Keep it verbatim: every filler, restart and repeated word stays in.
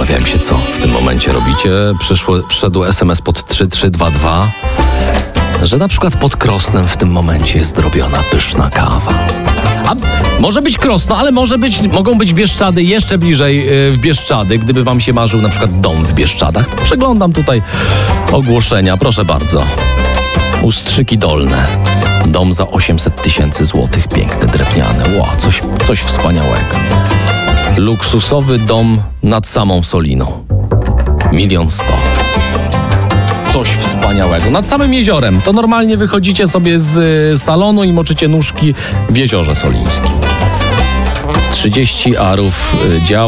Zastanawiałem się, co w tym momencie robicie. Przyszło, przyszedł es em es pod trzy trzy dwa dwa, że na przykład pod Krosnem w tym momencie jest robiona pyszna kawa. A może być Krosno, ale może być, mogą być Bieszczady, jeszcze bliżej yy, w Bieszczady. Gdyby wam się marzył na przykład dom w Bieszczadach, to przeglądam tutaj ogłoszenia. Proszę bardzo. Ustrzyki Dolne. Dom za osiemset tysięcy złotych, piękny, drewniany. Ło, coś, coś wspaniałego. Luksusowy dom nad samą Soliną. Milion sto. Coś wspaniałego. Nad samym jeziorem. To normalnie wychodzicie sobie z y, salonu i moczycie nóżki w jeziorze solińskim. trzydzieści arów y, dział.